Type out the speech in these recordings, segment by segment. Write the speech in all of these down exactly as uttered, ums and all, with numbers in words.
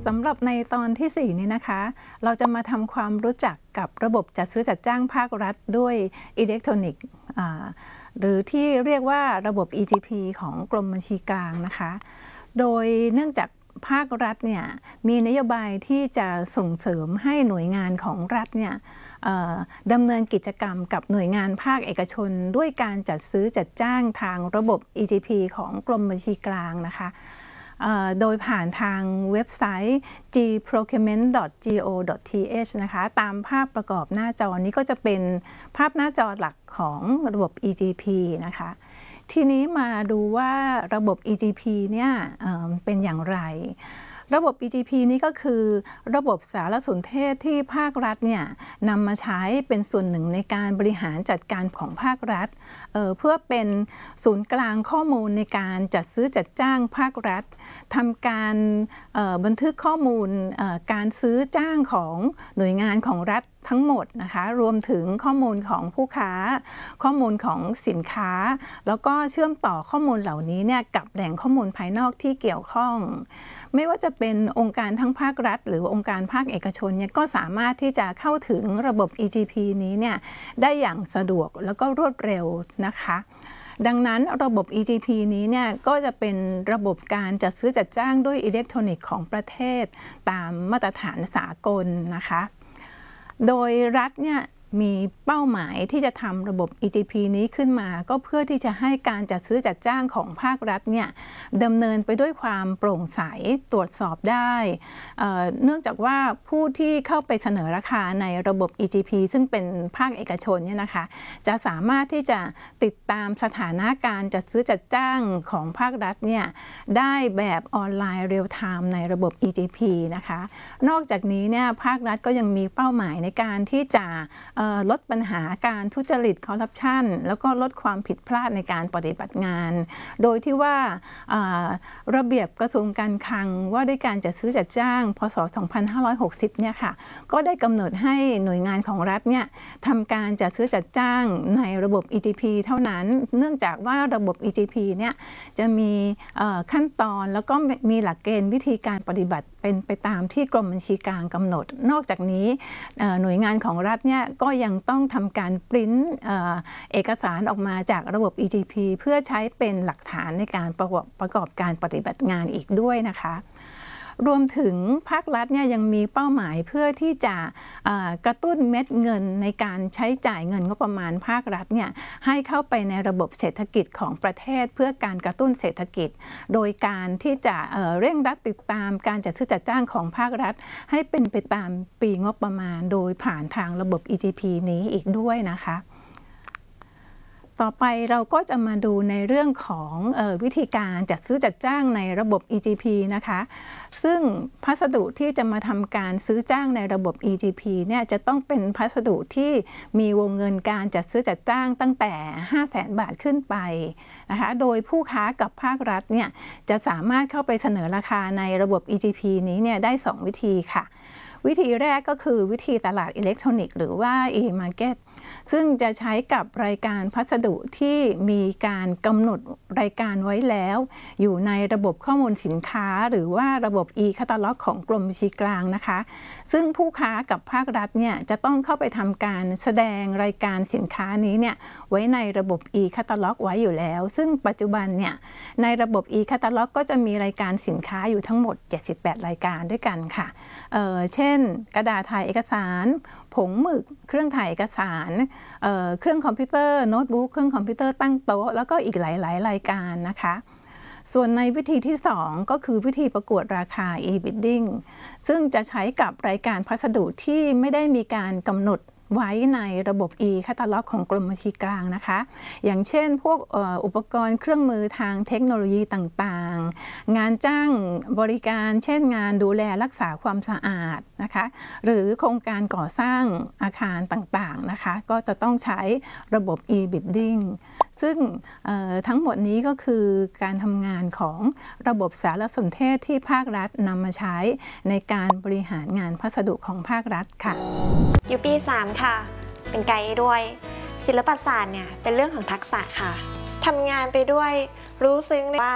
สำหรับในตอนที่สี่นี้นะคะเราจะมาทำความรู้จักกับระบบจัดซื้อจัดจ้างภาครัฐด้วยอิเล็กทรอนิกส์หรือที่เรียกว่าระบบ อี จี พี ของกรมบัญชีกลางนะคะโดยเนื่องจากภาครัฐเนี่ยมีนโยบายที่จะส่งเสริมให้หน่วยงานของรัฐเนี่ยดำเนินกิจกรรมกับหน่วยงานภาคเอกชนด้วยการจัดซื้อจัดจ้างทางระบบ อี จี พี ของกรมบัญชีกลางนะคะโดยผ่านทางเว็บไซต์ จี โปรคิวเมนต์ ดอท จี โอ ดอท ที เอช นะคะตามภาพประกอบหน้าจอนี้ก็จะเป็นภาพหน้าจอหลักของระบบ อี จี พี นะคะทีนี้มาดูว่าระบบ อี จี พี เนี่ยเป็นอย่างไรระบบ อี จี พี นี้ก็คือระบบสารสนเทศที่ภาครัฐเนี่ยนำมาใช้เป็นส่วนหนึ่งในการบริหารจัดการของภาครัฐ เอ่อ เพื่อเป็นศูนย์กลางข้อมูลในการจัดซื้อจัดจ้างภาครัฐทำการบันทึกข้อมูลการซื้อจ้างของหน่วยงานของรัฐทั้งหมดนะคะรวมถึงข้อมูลของผู้ค้าข้อมูลของสินค้าแล้วก็เชื่อมต่อข้อมูลเหล่านี้เนี่ยกับแหล่งข้อมูลภายนอกที่เกี่ยวข้องไม่ว่าจะเป็นองค์การทั้งภาครัฐหรือองค์การภาคเอกชนเนี่ยก็สามารถที่จะเข้าถึงระบบ อี จี พี นี้เนี่ยได้อย่างสะดวกแล้วก็รวดเร็วนะคะดังนั้นระบบ อี จี พี นี้เนี่ยก็จะเป็นระบบการจัดซื้อจัดจ้างด้วยอิเล็กทรอนิกส์ของประเทศตามมาตรฐานสากลนะคะโดยรัฐเนี่ยมีเป้าหมายที่จะทำระบบ อี จี พี นี้ขึ้นมาก็เพื่อที่จะให้การจัดซื้อจัดจ้างของภาครัฐเนี่ยดำเนินไปด้วยความโปร่งใสตรวจสอบได้เอ่อเนื่องจากว่าผู้ที่เข้าไปเสนอราคาในระบบ อี จี พี ซึ่งเป็นภาคเอกชนเนี่ยนะคะจะสามารถที่จะติดตามสถานะการจัดซื้อจัดจ้างของภาครัฐเนี่ยได้แบบออนไลน์เรียลไทม์ในระบบ อี จี พี นะคะนอกจากนี้เนี่ยภาครัฐก็ยังมีเป้าหมายในการที่จะลดปัญหาการทุจริตคอร์รัปชันแล้วก็ลดความผิดพลาดในการปฏิบัติงานโดยที่ว่าระเบียบกระทรวงการคลังว่าด้วยการจัดซื้อจัดจ้างพ.ศ. สองพันห้าร้อยหกสิบเนี่ยค่ะก็ได้กำหนดให้หน่วยงานของรัฐเนี่ยทำการจัดซื้อจัดจ้างในระบบ อี จี พี เท่านั้นเนื่องจากว่าระบบ อี จี พี เนี่ยจะมีขั้นตอนแล้วก็มีหลักเกณฑ์วิธีการปฏิบัติเป็นไปตามที่กรมบัญชีกลางกำหนดนอกจากนี้หน่วยงานของรัฐเนี่ยก็ยังต้องทำการปริ้นเอกสารออกมาจากระบบ อี จี พี เพื่อใช้เป็นหลักฐานในการประกอบประกอบการปฏิบัติงานอีกด้วยนะคะรวมถึงภาครัฐเนี่ยยังมีเป้าหมายเพื่อที่จะกระตุ้นเม็ดเงินในการใช้จ่ายเงินงบประมาณภาครัฐเนี่ยให้เข้าไปในระบบเศรษฐกิจของประเทศเพื่อการกระตุ้นเศรษฐกิจโดยการที่จะเร่งรัดติดตามการจัดซื้อจัดจ้างของภาครัฐให้เป็นไปตามปีงบประมาณโดยผ่านทางระบบ อี จี พี นี้อีกด้วยนะคะต่อไปเราก็จะมาดูในเรื่องของเอ่อวิธีการจัดซื้อจัดจ้างในระบบ อี จี พี นะคะซึ่งพัสดุที่จะมาทำการซื้อจ้างในระบบ อี จี พี เนี่ยจะต้องเป็นพัสดุที่มีวงเงินการจัดซื้อจัดจ้างตั้งแต่ ห้าแสน บาทขึ้นไปนะคะโดยผู้ค้ากับภาครัฐเนี่ยจะสามารถเข้าไปเสนอราคาในระบบ อี จี พี นี้เนี่ยได้สองวิธีค่ะวิธีแรกก็คือวิธีตลาดอิเล็กทรอนิกส์หรือว่า e-market ซึ่งจะใช้กับรายการพัสดุที่มีการกำหนดรายการไว้แล้วอยู่ในระบบข้อมูลสินค้าหรือว่าระบบ e-catalog ของกรมบัญชีกลางนะคะซึ่งผู้ค้ากับภาครัฐเนี่ยจะต้องเข้าไปทำการแสดงรายการสินค้านี้เนี่ยไว้ในระบบ e-catalog ไว้อยู่แล้วซึ่งปัจจุบันเนี่ยในระบบ e-catalog ก็จะมีรายการสินค้าอยู่ทั้งหมดเจ็ดสิบแปดรายการด้วยกันค่ะเอ่อเช่นกระดาษถ่ายเอกสารผงหมึกเครื่องถ่ายเอกสารเอ่อเครื่องคอมพิวเตอร์โน้ตบุ๊กเครื่องคอมพิวเตอร์ตั้งโต๊ะแล้วก็อีกหลายๆรายการนะคะส่วนในวิธีที่สองก็คือวิธีประกวดราคา e-bidding ซึ่งจะใช้กับรายการพัสดุที่ไม่ได้มีการกำหนดไว้ในระบบ e-catalog ของกรมบัญชีกลางนะคะอย่างเช่นพวกอุปกรณ์เครื่องมือทางเทคโนโลยีต่างๆงานจ้างบริการเช่นงานดูแลรักษาความสะอาดนะคะหรือโครงการก่อสร้างอาคารต่างๆนะคะก็จะต้องใช้ระบบ e-bidding ซึ่งทั้งหมดนี้ก็คือการทำงานของระบบสารสนเทศที่ภาครัฐนำมาใช้ในการบริหารงานพัสดุของภาครัฐค่ะอยู่ปีสามค่ะเป็นไกด์ด้วยศิลปศาสตร์เนี่ยเป็นเรื่องของทักษะค่ะทำงานไปด้วยรู้ซึ้งว่า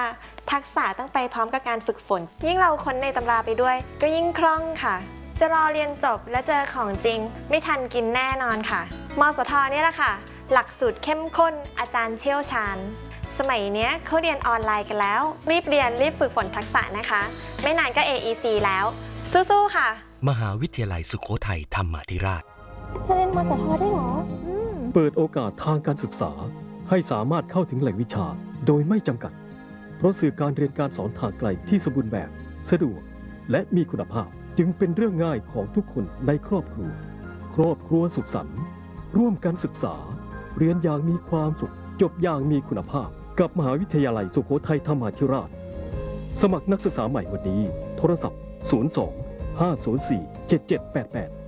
ทักษะต้องไปพร้อมกับการฝึกฝน ยิ่งเราค้นในตำราไปด้วยก็ยิ่งคล่องค่ะ จะรอเรียนจบและเจอของจริงไม่ทันกินแน่นอนค่ะมสทนี่แหละค่ะหลักสูตรเข้มข้นอาจารย์เชี่ยวชาญสมัยนี้เขาเรียนออนไลน์กันแล้วรีบเรียนรีบฝึกฝนทักษะนะคะไม่นานก็ เอ อี ซี แล้วสู้ๆค่ะมหาวิทยาลัยสุโขทัยธรรมาธิราชเธอเรียนมสทได้เหรอเปิดโอกาสทางการศึกษาให้สามารถเข้าถึงแหล่งวิชาโดยไม่จำกัดเพราะสื่อการเรียนการสอนทางไกลที่สมบูรณ์แบบสะดวกและมีคุณภาพจึงเป็นเรื่องง่ายของทุกคนในครอบครัวครอบครัวสุขสันต์ร่วมกันศึกษาเรียนอย่างมีความสุขจบอย่างมีคุณภาพกับมหาวิทยาลัยสุโขทัยธรรมาธิราชสมัครนักศึกษาใหม่วันนี้โทรศัพท์ศูนย์ สอง ห้า ศูนย์ สี่ เจ็ด เจ็ด แปด แปด